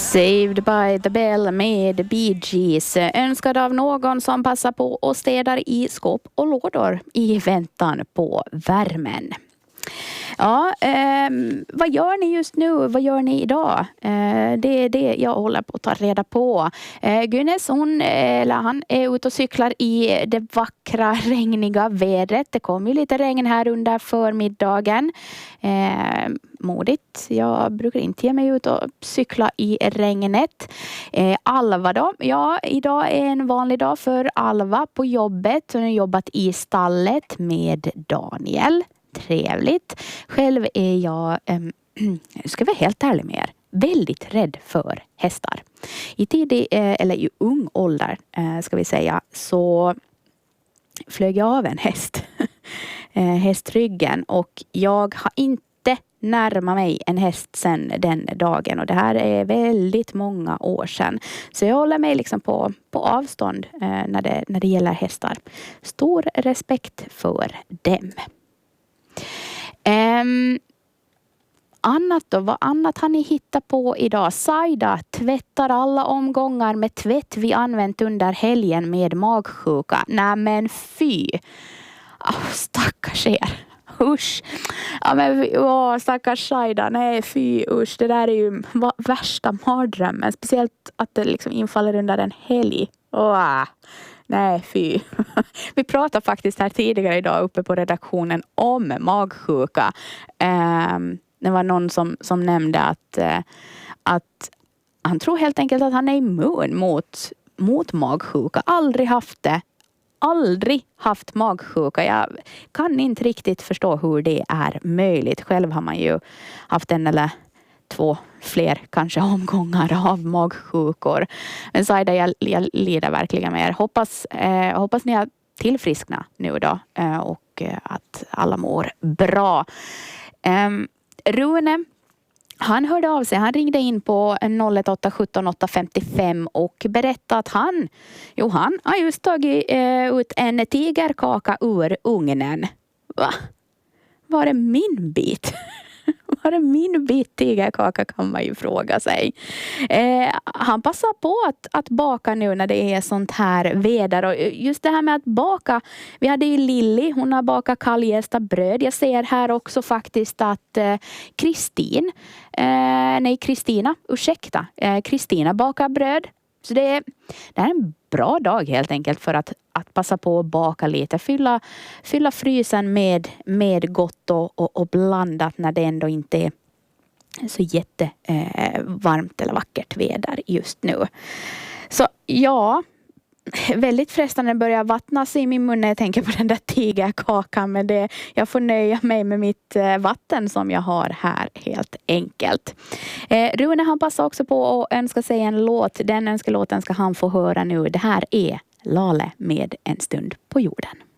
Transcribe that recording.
Saved by the Bell med Bee Gees. Önskad av någon som passar på och städar i skåp och lådor i väntan på värmen. Ja, vad gör ni just nu? Vad gör ni idag? Det är det jag håller på att ta reda på. Gunness, han är ute och cyklar i det vackra, regniga vädret. Det kom ju lite regn här under förmiddagen. Modigt. Jag brukar inte ge mig ut och cykla i regnet. Alva då? Ja, idag är en vanlig dag för Alva på jobbet. Hon har jobbat i stallet med Daniel. Trevligt. Själv är jag, ska vara helt ärlig med er, väldigt rädd för hästar. I tidig, eller i ung ålder ska vi säga, så flög jag av en häst. Hästryggen, och jag har inte närmat mig en häst sedan den dagen, och det här är väldigt många år sedan. Så jag håller mig liksom på avstånd när det gäller hästar. Stor respekt för dem. Annat då? Vad annat har ni hittat på idag? Saida tvättar alla omgångar med tvätt vi använt under helgen med magsjuka. Nej men fy! Stackars er. Usch. Ja men stackars Saida. Nej fy usch. Det där är ju värsta mardrömmen. Speciellt att det liksom infaller under en helg. Nej, fy. Vi pratade faktiskt här tidigare idag uppe på redaktionen om magsjuka. Det var någon som nämnde att han tror helt enkelt att han är immun mot magsjuka. Aldrig haft det. Aldrig haft magsjuka. Jag kan inte riktigt förstå hur det är möjligt. Själv har man ju haft en eller 2 fler kanske omgångar av magsjukor. Men Saida, jag lider verkligen med er. Hoppas ni har tillfriskna nu då. Och att alla mår bra. Rune, han hörde av sig. Han ringde in på 018 17 855 och berättade att han har just tagit ut en tigerkaka ur ugnen. Va? Var det min bit? Var det min bit tigerkaka, kan man ju fråga sig. Han passar på att baka nu när det är sånt här väder. Och just det här med att baka. Vi hade ju Lilly, hon har bakat kalljästa bröd. Jag ser här också faktiskt att Kristina bakar bröd. Så det är en bra dag helt enkelt för att passa på att baka lite. Fylla frysen med gott och blandat när det ändå inte är så varmt eller vackert väder just nu. Så ja, väldigt frestande börjar vattnas i min mun när jag tänker på den där tigerkakan. Men jag får nöja mig med mitt vatten som jag har här helt enkelt. Rune, han passar också på att önska sig en låt. Den önskelåten ska han få höra nu. Det här är Lale med En stund på jorden.